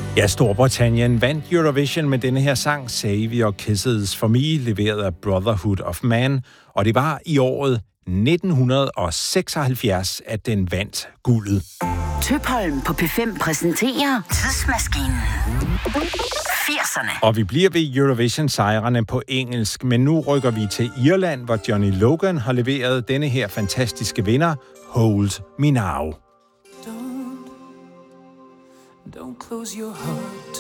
Ja, Storbritannien vandt Eurovision med denne her sang, Save Your Kisses For Me, leveret af Brotherhood of Man, og det var i året 1976, at den vandt guldet. Tøpholm på P5 præsenterer Tidsmaskinen. 80'erne. Og vi bliver ved Eurovision-sejrene på engelsk, men nu rykker vi til Irland, hvor Johnny Logan har leveret denne her fantastiske vinder, Hold Me Now. Don't close your heart